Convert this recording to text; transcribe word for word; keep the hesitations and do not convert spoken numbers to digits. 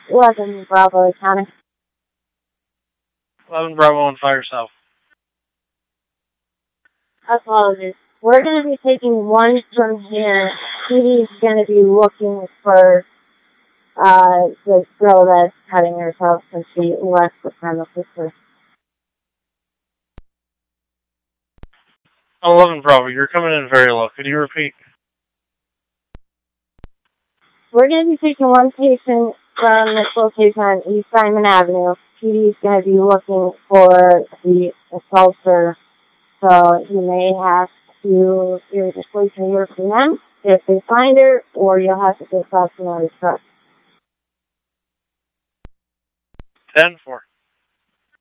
eleven Bravo County. eleven Bravo and fire yourself. Apologies. We're going to be taking one from here. P D's going to be looking for uh, the girl that's cutting herself since she left the premises. eleven Bravo, you're coming in very low. Could you repeat? We're going to be taking one patient from this location on East Simon Avenue. P D's going to be looking for the assaulter, so you may have to either just wait to hear from them if they find her, or you'll have to dispatch another truck. ten four.